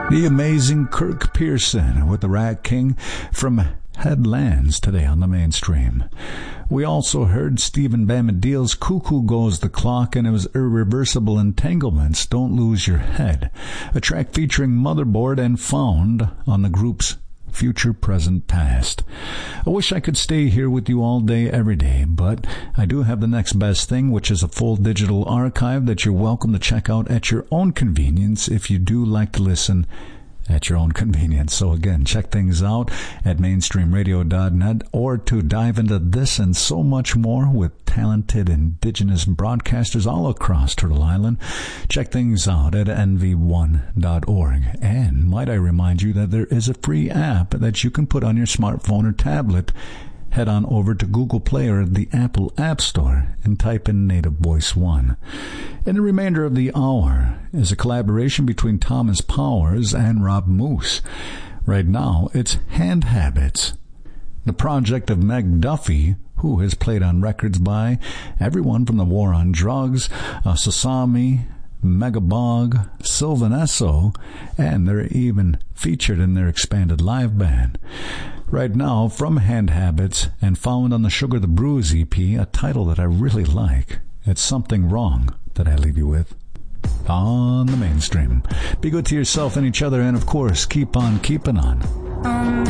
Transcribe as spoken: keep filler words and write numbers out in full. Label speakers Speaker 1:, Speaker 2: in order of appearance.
Speaker 1: The amazing Kirk Pearson with the Rat King from Headlands today on the Mainstream. We also heard Stephen Bombadil's Cuckoo Goes the Clock, and it was Irreversible Entanglements, Don't Lose Your Head, a track featuring Motherboard and found on the group's Future, Present, Past. I wish I could stay here with you all day, every day, but I do have the next best thing, which is a full digital archive that you're welcome to check out at your own convenience if you do like to listen at your own convenience. So again, check things out at mainstream radio dot net, or to dive into this and so much more with talented indigenous broadcasters all across Turtle Island. Check things out at N V one dot org. And might I remind you that there is a free app that you can put on your smartphone or tablet. Head on over to Google Play or the Apple App Store and type in Native Voice One. And the remainder of the hour is a collaboration between Thomas Powers and Rob Moose. Right now, it's Hand Habits, the project of Meg Duffy, who has played on records by everyone from the War on Drugs, uh, Sasami, Megabog, Sylvan Esso, and they're even featured in their expanded live band. Right now, from Hand Habits, and found on the Sugar the Bruise E P, a title that I really like. It's Something Wrong that I leave you with on the Mainstream. Be good to yourself and each other, and of course, keep on keeping on. Um.